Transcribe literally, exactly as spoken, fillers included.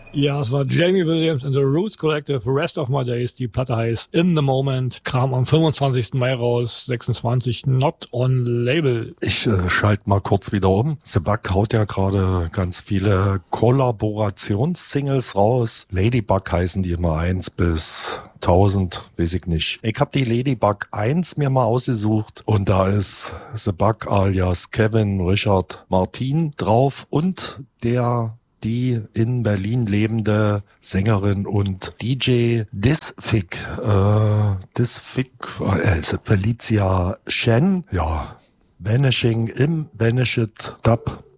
Ja, es war Jamie Williams and the Roots Collective, Rest of My Days. Die Platte heißt In the Moment, kam am fünfundzwanzigsten Mai raus, sechsundzwanzig, Not on Label. Ich äh, schalte mal kurz wieder um. The Bug haut ja gerade ganz viele Kollaborationssingles raus. Ladybug heißen die immer eins bis tausend, weiß ich nicht. Ich habe die Ladybug eins mir mal ausgesucht und da ist The Bug alias Kevin Richard Martin drauf und der die in Berlin lebende Sängerin und D J Disfig, äh, Disfig, äh, Felicia Shen, ja, Vanishing im Vanished Dub